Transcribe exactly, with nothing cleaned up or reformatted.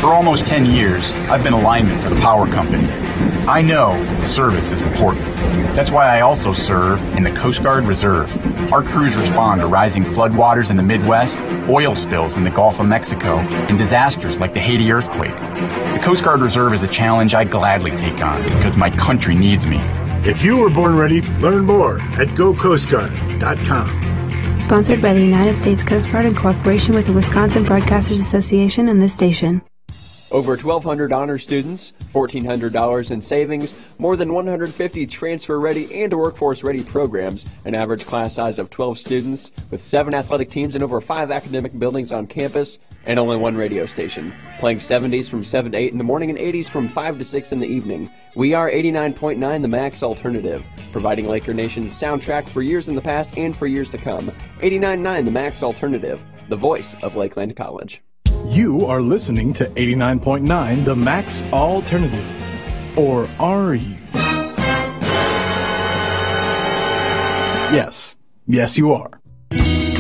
For almost ten years, I've been a lineman for the power company. I know that service is important. That's why I also serve in the Coast Guard Reserve. Our crews respond to rising floodwaters in the Midwest, oil spills in the Gulf of Mexico, and disasters like the Haiti earthquake. The Coast Guard Reserve is a challenge I gladly take on because my country needs me. If you were born ready, learn more at go coast guard dot com. Sponsored by the United States Coast Guard in cooperation with the Wisconsin Broadcasters Association and this station. Over twelve hundred honor students, fourteen hundred dollars in savings, more than one hundred fifty transfer-ready and workforce-ready programs, an average class size of twelve students, with seven athletic teams and over five academic buildings on campus, and only one radio station, playing seventies from seven to eight in the morning and eighties from five to six in the evening. We are eighty-nine point nine The Max Alternative, providing Laker Nation's soundtrack for years in the past and for years to come. eighty-nine point nine The Max Alternative, the voice of Lakeland College. You are listening to eighty-nine point nine The Max Alternative. Or are you? Yes. Yes, you are.